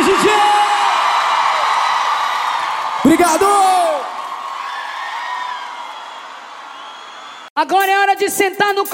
DJ! Obrigado! Agora é hora de sentar no